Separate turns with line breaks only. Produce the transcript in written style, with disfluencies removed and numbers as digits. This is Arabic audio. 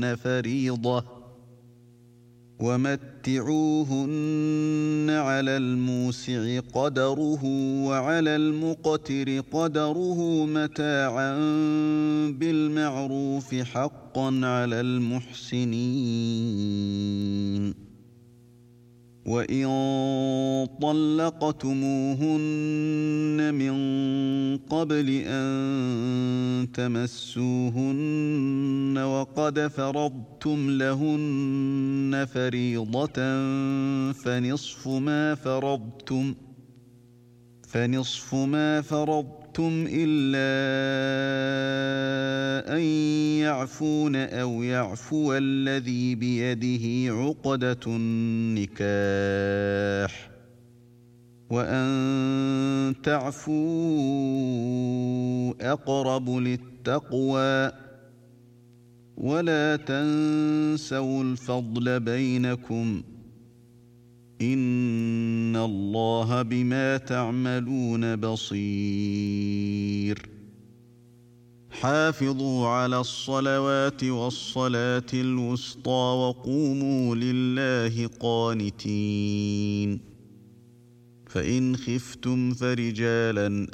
فَرِيضَةً وَمَتِّعُوهُنَّ عَلَى الْمُوسِعِ قَدَرُهُ وَعَلَى الْمُقْتِرِ قَدَرُهُ مَتَاعًا بِالْمَعْرُوفِ حَقًّا عَلَى الْمُحْسِنِينَ وَإِن طَلَّقْتُمُوهُنَّ مِن قَبْلِ أَن تَمَسُّوهُنَّ وَقَدْ فَرَضْتُمْ لَهُنَّ فَرِيضَةً فَنِصْفُ مَا فَرَضْتُمْ إِلَّا أَن يَعْفُونَ أَوْ يَعْفُوَ الَّذِي بِيَدِهِ عُقْدَةُ النِّكَاحِ وَأَن تَعْفُوا أَقْرَبُ لِلتَّقْوَى وَلَا تَنسَوُا الْفَضْلَ بَيْنَكُمْ إِنَّ اللَّهَ بِمَا تَعْمَلُونَ بَصِيرٌ حافظوا على الصلوات والصلاة الوسطى وقوموا لله قانتين فإن خفتم فرجالا